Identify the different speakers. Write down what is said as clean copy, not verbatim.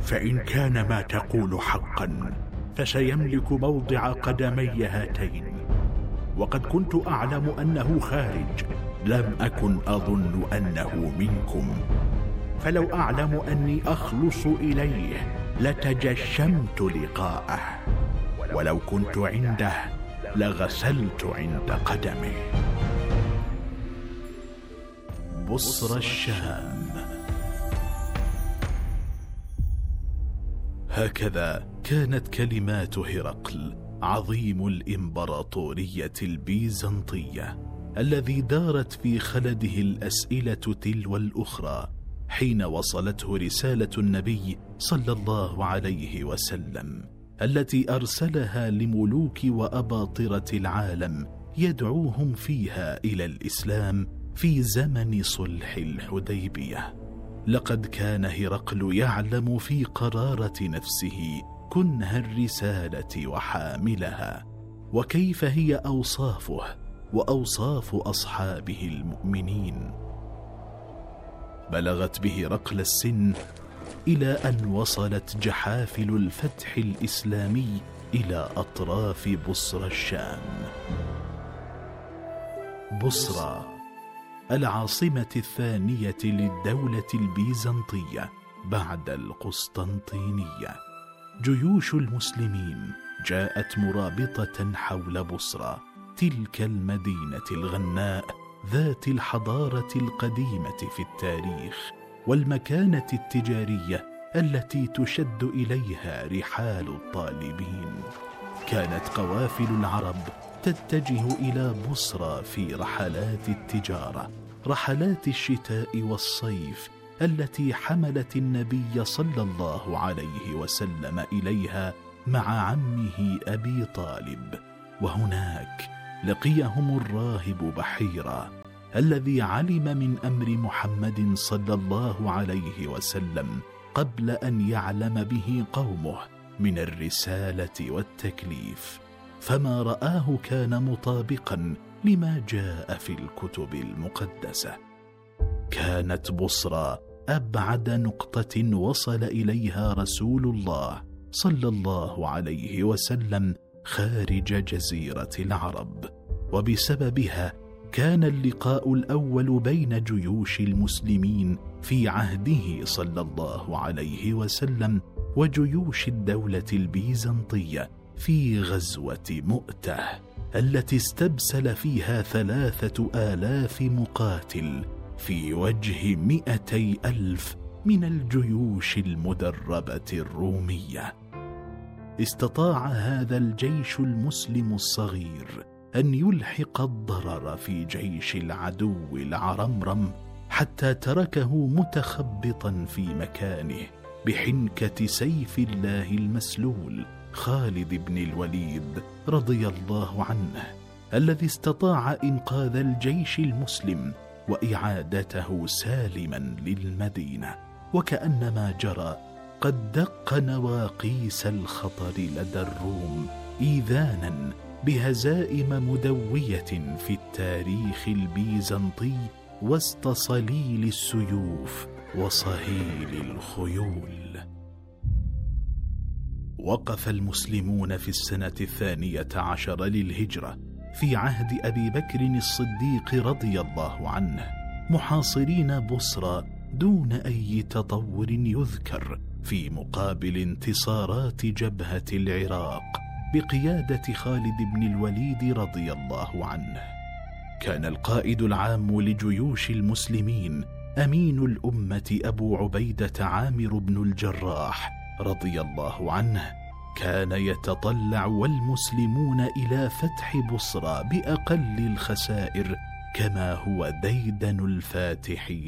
Speaker 1: فإن كان ما تقول حقا فسيملك موضع قدمي هاتين، وقد كنت أعلم أنه خارج، لم أكن أظن أنه منكم، فلو أعلم أني أخلص إليه لتجشمت لقاءه، ولو كنت عنده لغسلت عند قدمه. بصرى الشام. هكذا كانت كلمات هرقل عظيم الإمبراطورية البيزنطية، الذي دارت في خلده الأسئلة تلو الأخرى حين وصلته رسالة النبي صلى الله عليه وسلم، التي أرسلها لملوك وأباطرة العالم يدعوهم فيها إلى الإسلام في زمن صلح الحديبية. لقد كان هرقل يعلم في قرارة نفسه كنه الرسالة وحاملها، وكيف هي أوصافه وأوصاف أصحابه المؤمنين. بلغت به هرقل السن إلى أن وصلت جحافل الفتح الإسلامي إلى أطراف بصرى الشام. بصرى العاصمة الثانية للدولة البيزنطية بعد القسطنطينية. جيوش المسلمين جاءت مرابطة حول بصرى، تلك المدينة الغناء ذات الحضارة القديمة في التاريخ والمكانة التجارية التي تشد إليها رحال الطالبين. كانت قوافل العرب تتجه إلى بصرى في رحلات التجارة، رحلات الشتاء والصيف التي حملت النبي صلى الله عليه وسلم إليها مع عمه أبي طالب. وهناك لقيهم الراهب بحيرة الذي علم من أمر محمد صلى الله عليه وسلم قبل أن يعلم به قومه من الرسالة والتكليف، فما رآه كان مطابقا لما جاء في الكتب المقدسة. كانت بصرى أبعد نقطة وصل إليها رسول الله صلى الله عليه وسلم خارج جزيرة العرب، وبسببها كان اللقاء الأول بين جيوش المسلمين في عهده صلى الله عليه وسلم وجيوش الدولة البيزنطية في غزوة مؤتة، التي استبسل فيها 3000 مقاتل في وجه 200,000 من الجيوش المدربة الرومية. استطاع هذا الجيش المسلم الصغير أن يلحق الضرر في جيش العدو العرمرم حتى تركه متخبطا في مكانه بحنكة سيف الله المسلول خالد بن الوليد رضي الله عنه، الذي استطاع إنقاذ الجيش المسلم وإعادته سالما للمدينة. وكأنما جرى قد دق نواقيس الخطر لدى الروم إيذانا بهزائم مدوية في التاريخ البيزنطي وسط صليل السيوف وصهيل الخيول. وقف المسلمون في السنة 12 للهجرة في عهد أبي بكر الصديق رضي الله عنه محاصرين بصرى دون أي تطور يذكر، في مقابل انتصارات جبهة العراق بقيادة خالد بن الوليد رضي الله عنه. كان القائد العام لجيوش المسلمين أمين الأمة أبو عبيدة عامر بن الجراح رضي الله عنه، كان يتطلع والمسلمون إلى فتح بصرى بأقل الخسائر كما هو ديدن الفاتحين.